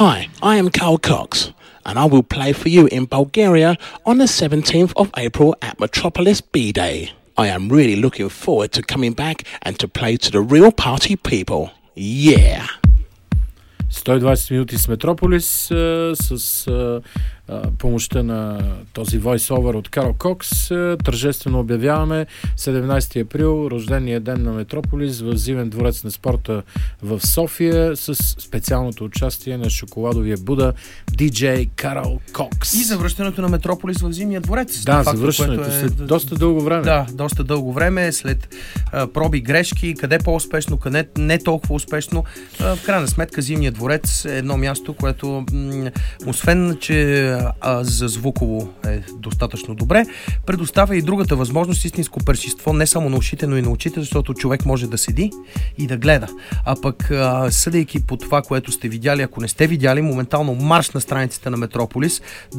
Hi, I am Carl Cox, and I will play for you in Bulgaria on the 17th of April at Metropolis B-Day. I am really looking forward to coming back and to play to the real party people. Yeah! 120 минути с Метрополис с помощта на този войсовър от Карл Кокс. Тържествено обявяваме 17 април, рождения ден на Метрополис в Зимен дворец на спорта в София с специалното участие на шоколадовия Буда диджей Карл Кокс. И завръщането на Метрополис в Зимния дворец. Да, завръщането след доста дълго време. Да, доста дълго време, след проби, грешки, къде по-успешно, къде не толкова успешно. В крайна сметка Зимния дворец е едно място, което освен, че за звуково е достатъчно добре, предоставя и другата възможност, истинско першество, не само на ушите, но и на очите, защото човек може да седи и да гледа. А пък, съдейки по това, което сте видяли, ако не сте видяли, моментално марш на страницата на Метрополис,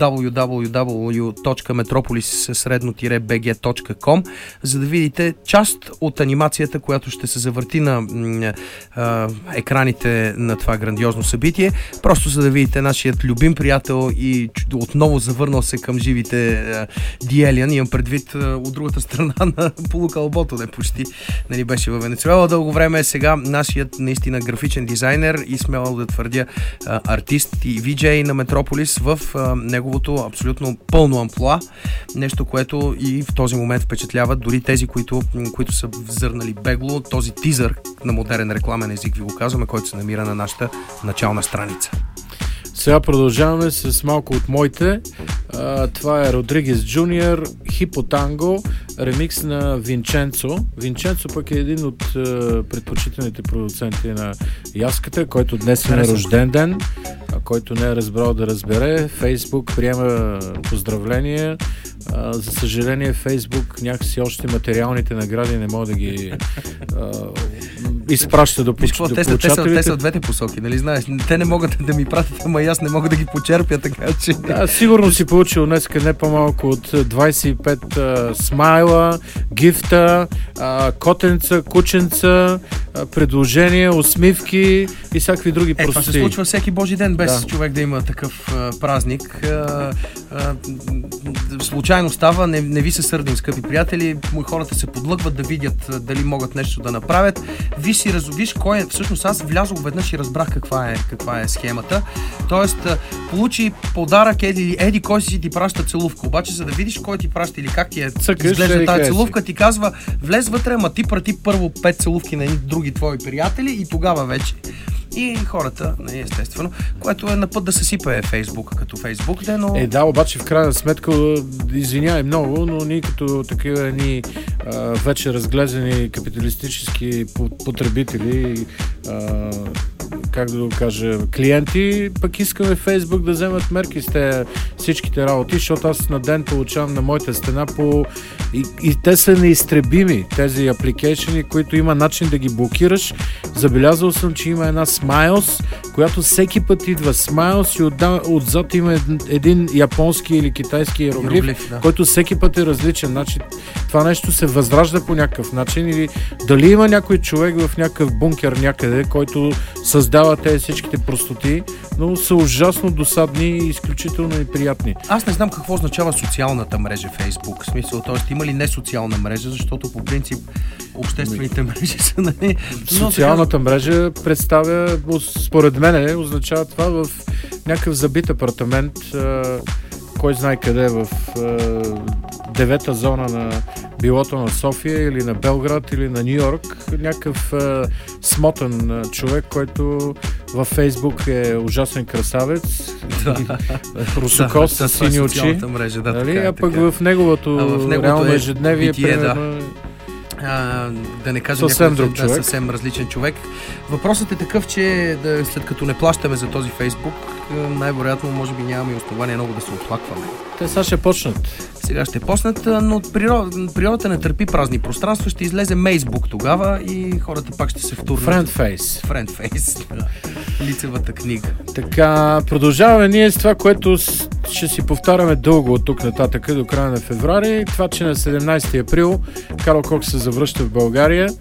www.metropolis-bg.com, за да видите част от анимацията, която ще се завърти на екраните на това грандиозно събитие, просто за да видите нашият любим приятел и отново завърнал се към живите Диелиан. Имам предвид от другата страна на полукълбото, не почти, нали, беше във Венецуела дълго време. Сега нашият наистина графичен дизайнер и смело да твърдя артист и виджей на Метрополис в неговото абсолютно пълно амплоа. Нещо, което и в този момент впечатлява дори тези, които са взърнали бегло този тизър на модерен рекламен език, ви го казваме, който се намира на нашата начална страница. Сега продължаваме с малко от моите. Това е Родригес Джуниор, Хипотанго, ремикс на Винченцо. Винченцо пък е един от предпочитаните продуценти на Яската, който днес е на рожден ден, който не е разбрал да разбере. Фейсбук приема поздравления. За съжаление, Фейсбук някакси още материалните награди не могат да ги изпраща до получателите. Те са от двете посоки, нали знаеш? Те не могат да ми пратят, ама аз не мога да ги почерпя, така че... Да, сигурно си получил днеска не по-малко от 25 смайла, гифта, котенца, кученца, предложения, усмивки и всякакви други прости. Това се случва всеки божи ден, без човек да има такъв празник. Случайно става, не ви се сърдим, скъпи приятели, хората се подлъгват да видят дали могат нещо да направят. Виж кой е, всъщност аз влязох веднъж и разбрах каква е схемата. Тоест, получи подарък, еди кой си ти праща целувка, обаче за да видиш кой ти праща или как ти изглежда тази целувка, ти казва, влез вътре, ама ти прати първо 5 целувки на едни други твои приятели и тогава вече. И хората, естествено, което е на път да се сипе Фейсбук като Фейсбук, но... Да, обаче в крайна сметка, извинявай много, но ние като такива вече разглезени капиталистически потребители, как да го кажа, клиенти, пък искаме Фейсбук да вземат мерки с всичките работи, защото аз на ден получавам на моята стена и те са неизтребими, тези апликейшени, които има начин да ги блокираш. Забелязал съм, че има една Smiles, която всеки път идва Smiles и отзад има един японски или китайски иероглиф, който всеки път е различен. Значи, това нещо се възражда по някакъв начин или дали има някой човек в някакъв бункер някъде, който създава тези всичките простоти, но са ужасно досадни и изключително неприятни. Аз не знам какво означава социалната мрежа Фейсбук. В смисъл, т.е. има ли не социална мрежа, защото по принцип обществените мрежи са... Социалната мрежа представя, според мен, означава това в някакъв забит апартамент, кой знае къде, в 9-та зона на билото на София или на Белград или на Нью-Йорк, някакъв смотан човек, който във Фейсбук е ужасен красавец, русокос с сини очи, а пък в неговото реално ежедневие примерно... да не кажа съвсем различен човек. Въпросът е такъв, че след като не плащаме за този Фейсбук, най-вероятно може би нямаме и основание много да се оплакваме. Те сега ще почнат. Сега ще почнат, но природата не търпи празни пространства, ще излезе Мейсбук тогава и хората пак ще се втурнат. Friendface. Лицевата книга. Така, продължаваме ние с това, което ще си повтаряме дълго от тук нататък до края на февруари. Това, че на 17 април Карл Кокс се завръща в България.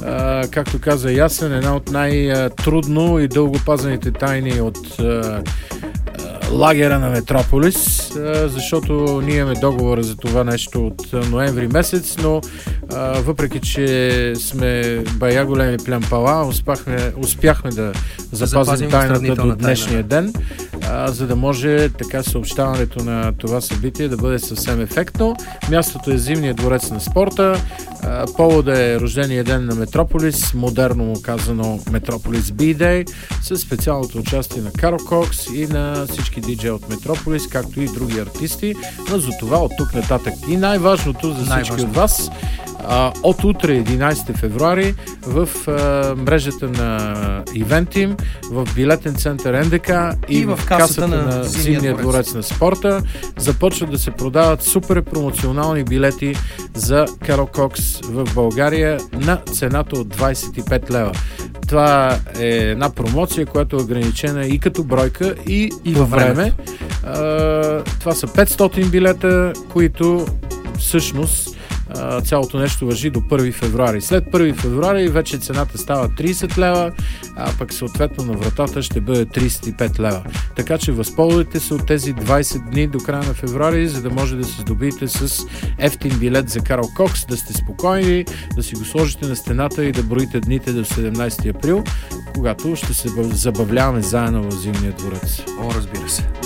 както каза Ясен, една от най-трудно и дълго пазените тайни от лагера на Метрополис, защото ние имаме договора за това нещо от ноември месец, но въпреки, че сме бая големи плямпала, успяхме да запазим тайната до днешния ден, за да може така съобщаването на това събитие да бъде съвсем ефектно. Мястото е Зимния дворец на спорта, поводът е рождения ден на Метрополис, модерно му казано Метрополис B-Day, с специалното участие на Карл Кокс и на всички диджеи от Метрополис, както и други артисти, но за това от тук нататък. И най-важното за всички от вас, от утре 11 февруари в мрежата на Ивентим, в билетен център НДК и в касата на Зимния дворец на спорта започват да се продават супер промоционални билети за Карл Кокс в България на цената от 25 лева. Това е една промоция, която е ограничена и като бройка, и във време. Това са 500 билета, които всъщност цялото нещо важи до 1 февруари. След 1 февруари вече цената става 30 лева, а пък съответно на вратата ще бъде 35 лева. Така че възползвайте се от тези 20 дни до края на февруари, за да може да се здобиете с ефтин билет за Карл Кокс, да сте спокойни, да си го сложите на стената и да броите дните до 17 април, когато ще се забавляваме заедно в Зимния дворец. Разбира се.